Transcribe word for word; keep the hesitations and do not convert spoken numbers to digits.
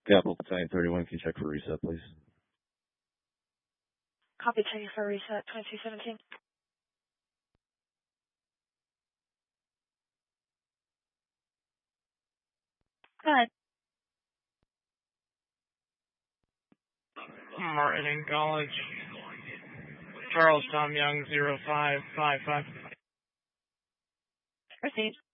Capital Battalion thirty-one, can you check for reset, please? Copy, checking for reset, twenty-two seventeen. Go ahead. Martin College. Charles Tom Young, zero five five five. Received.